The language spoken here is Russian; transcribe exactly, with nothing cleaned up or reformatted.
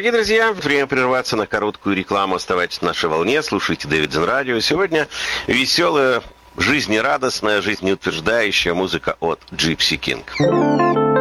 Дорогие друзья, время прерваться на короткую рекламу. Оставайтесь на нашей волне, слушайте Дэвидсон Радио. Сегодня веселая, жизнерадостная, жизнеутверждающая музыка от Gypsy King.